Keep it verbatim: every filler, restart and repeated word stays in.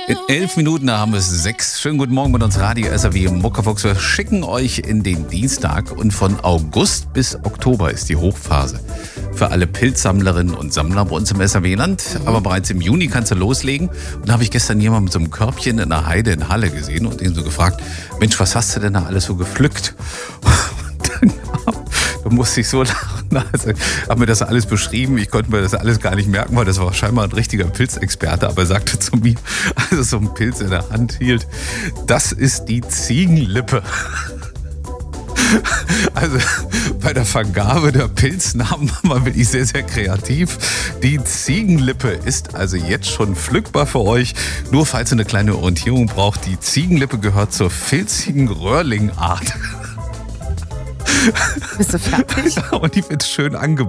In elf Minuten, da haben wir es sechs. Schönen guten Morgen mit uns Radio S R W Muckefuchs. Wir schicken euch in den Dienstag und von August bis Oktober ist die Hochphase für alle Pilzsammlerinnen und Sammler bei uns im S R W-Land. Aber bereits im Juni kannst du loslegen. Und da habe ich gestern jemanden mit so einem Körbchen in der Heide in Halle gesehen und ihn so gefragt, Mensch, was hast du denn da alles so gepflückt? Und dann da musste ich so lachen. Also, habe mir das alles beschrieben. Ich konnte mir das alles gar nicht merken, weil das war scheinbar ein richtiger Pilzexperte. Aber er sagte zu mir, als er so einen Pilz in der Hand hielt, das ist die Ziegenlippe. Also bei der Vergabe der Pilznamen war wirklich sehr, sehr kreativ. Die Ziegenlippe ist also jetzt schon pflückbar für euch. Nur falls ihr eine kleine Orientierung braucht, die Ziegenlippe gehört zur filzigen Röhrlingart. Bist du fertig? Und die wird schön angebaut.